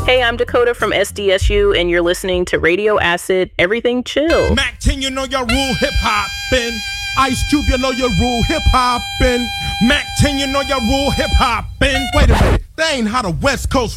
Hey, I'm Dakota from SDSU, and you're listening to Radio Acid, Everything Chill. Mac 10, you know your rule, hip-hoppin'. Ice Cube, you know your rule, hip-hoppin'. Mac 10, you know your rule, hip-hoppin'. Wait a minute, that ain't how the West Coast